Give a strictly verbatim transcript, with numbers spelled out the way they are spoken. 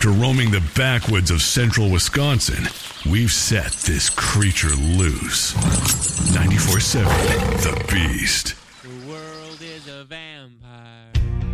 After roaming the backwoods of central Wisconsin, we've set this creature loose. ninety-four seven The Beast.